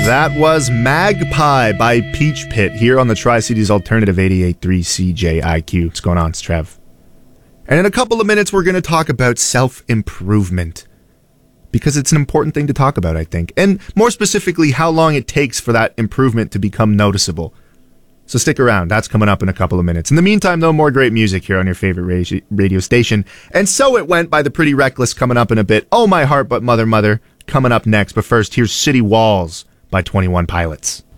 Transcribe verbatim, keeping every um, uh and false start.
That was Magpie by Peach Pit here on the Tri-Cities Alternative eighty-eight point three C J I Q. What's going on? It's Trev. And in a couple of minutes, we're going to talk about self-improvement. Because it's an important thing to talk about, I think. And more specifically, how long it takes for that improvement to become noticeable. So stick around. That's coming up in a couple of minutes. In the meantime, though, more great music here on your favorite ra- radio station. And So It Went by The Pretty Reckless coming up in a bit. Oh My Heart But Mother Mother coming up next. But first, here's City Walls by twenty-one Pilots.